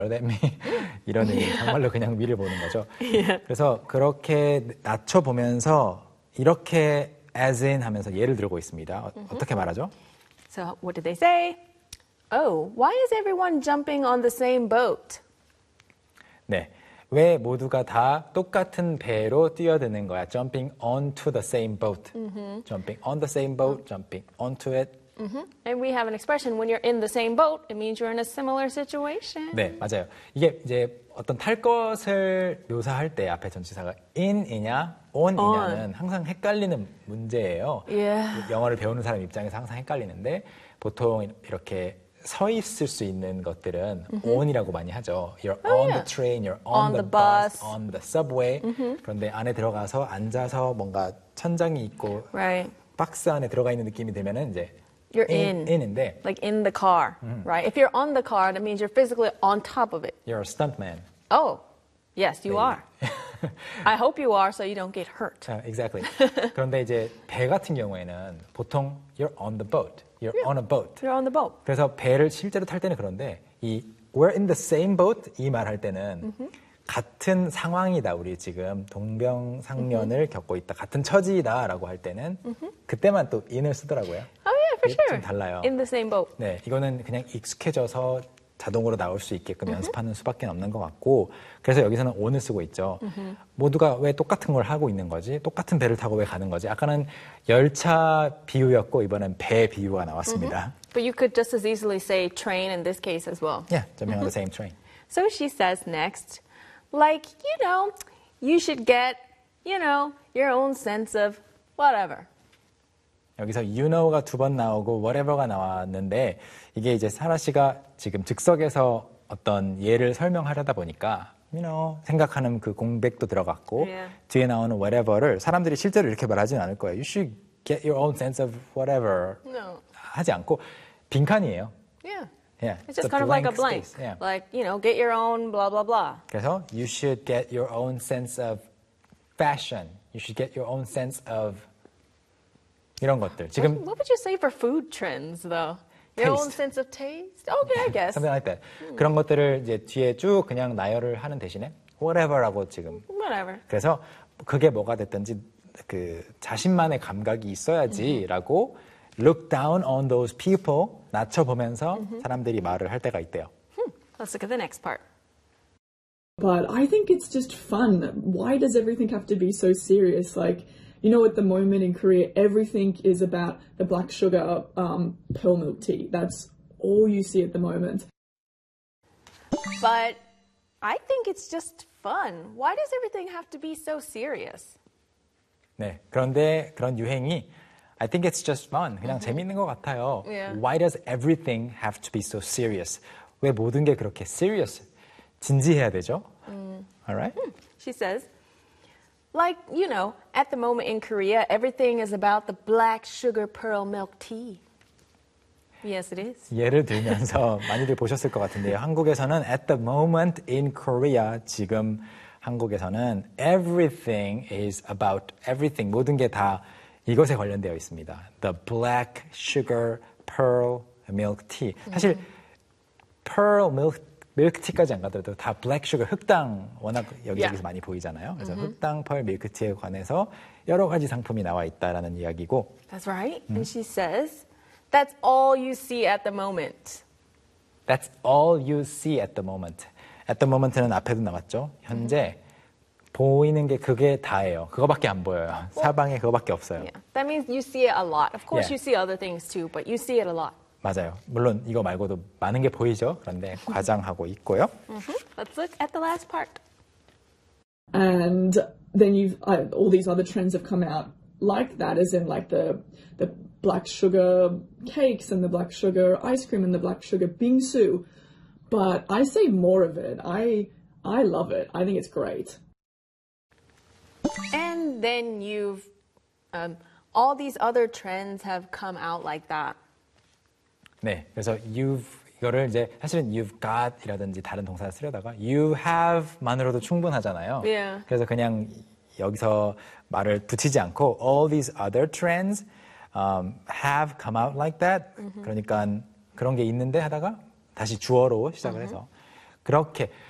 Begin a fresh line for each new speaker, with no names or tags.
that me? 이런 의미, 정말로 그냥 위를 보는 거죠. 그래서 그렇게 낮춰보면서 이렇게 as in 하면서 예를 들고 있습니다. 어떻게 말하죠?
So what did they say? Oh, why is everyone jumping on the same boat?
네. 왜 모두가 다 똑같은 배로 뛰어드는 거야? Jumping onto the same boat. Jumping on the same boat, jumping onto it.
And we have an expression, when you're in the same boat, it means you're in a similar situation.
네, 맞아요. 이게 이제 어떤 탈 것을 묘사할 때 앞에 전치사가 in이냐, on이냐는 항상 헷갈리는 문제예요.
Yeah.
영어를 배우는 사람 입장에서 항상 헷갈리는데 보통 이렇게 서 있을 수 있는 것들은 on이라고 많이 하죠. You're on the train, you're on the bus, on the subway. 그런데 안에 들어가서 앉아서 뭔가 천장이 있고
Right.
박스 안에 들어가 있는 느낌이 들면은 이제
You're in.
in인데
Like in the car, right? If you're on the car, that means you're physically on top of it.
you're a stuntman.
Oh, yes, you are. I hope you are so you don't get hurt.
Exactly. 그런데 이제 배 같은 경우에는 보통 you're on the boat. You're on a boat.
You're on the boat.
그래서 배를 실제로 탈 때는 그런데 이 we're in the same boat 이 말할 때는 같은 상황이다. 우리 지금 동병상련을 겪고 있다. 같은 처지다라고 할 때는 그때만 또 in을 쓰더라고요.
Oh yeah, for sure.
좀 달라요.
In the same boat.
네, 이거는 그냥 익숙해져서 자동으로 나올 수 있게끔 연습하는 수밖에 없는 것 같고 그래서 여기서는 on을 쓰고 있죠. 모두가 왜 똑같은 걸 하고 있는 거지? 똑같은 배를 타고 왜 가는 거지? 아까는 열차 비유였고 이번엔 배 비유가 나왔습니다.
But you could just as easily say train in this case as well.
Yeah, jumping on the same train.
So she says next, like, you should get, your own sense of whatever.
여기서 you know가 두 번 나오고 whatever가 나왔는데 이게 이제 사라 씨가 지금 즉석에서 어떤 예를 설명하려다 보니까 생각하는 그 공백도 들어갔고 뒤에 나오는 whatever를 사람들이 실제로 이렇게 말하지는 않을 거예요. You should get your own sense of whatever.
No.
하지 않고 빈칸이에요.
Yeah.
Yeah,
It's just kind of like a blank.
space. Yeah.
Like, get your own blah, blah, blah.
그래서 you should get your own sense of fashion. You should get your own sense of 이런 것들. 지금
What would you say for food trends, though? Your own
Taste.
sense of taste? Okay, I guess.
something like that. 그런 것들을 이제 뒤에 쭉 그냥 나열을 하는 대신에 whatever라고 지금.
Whatever.
그래서 그게 뭐가 됐든지 그 자신만의 감각이 있어야지라고 look down on those people 낮춰보면서 사람들이 말을 할 때가 있대요.
Let's look at the next part.
But I think it's just fun. Why does everything have to be so serious? Like, at the moment in Korea, everything is about the black sugar pearl milk tea. That's all you see at the moment.
But I think it's just fun. Why does everything have to be so serious?
네, 그런데 그런 유행이 I think it's just fun. 그냥 재밌는 것 같아요.
Yeah.
Why does everything have to be so serious? 왜 모든 게 그렇게 serious? 진지해야 되죠? All right?
She says, like, at the moment in Korea, everything is about the black sugar pearl milk tea. Yes, it is.
예를 들면서 많이들 보셨을 것 같은데요. 한국에서는 at the moment in Korea 지금 한국에서는 everything is about everything 모든 게 다 이것에 관련되어 있습니다. The black sugar pearl milk tea. 사실 pearl milk tea까지 안 가더라도 다 black sugar 흑당 워낙 여기저기서 많이 보이잖아요. 그래서 흑당 펄 밀크티에 관해서 여러 가지 상품이 나와 있다라는 이야기고.
That's right. And she says, that's all you see at the moment.
That's all you see at the moment. At the moment는 앞에도 나왔죠. 현재 보이는 게 그게 다예요. 그거밖에 안 보여요. 사방에 그거밖에 없어요.
Yeah. That means you see it a lot. Of course,
Yeah.
you see other things too, but you see it a lot.
맞아요. 물론 이거 말고도 많은 게 보이죠. 그런데 과장하고 있고요.
Let's look at the last part.
And then all these other trends have come out like that, as in like the black sugar cakes and the black sugar ice cream and the black sugar bingsu. But I say more of it. I love it. I think it's great.
And then you've, all these other trends have come out like that.
네, 그래서 이거를 이제 사실은 you've got이라든지 다른 동사를 쓰려다가 you have만으로도 충분하잖아요.
Yeah.
그래서 그냥 여기서 말을 붙이지 않고 all these other trends have come out like that. 그러니까 그런 게 있는데 하다가 다시 주어로 시작을 해서 그렇게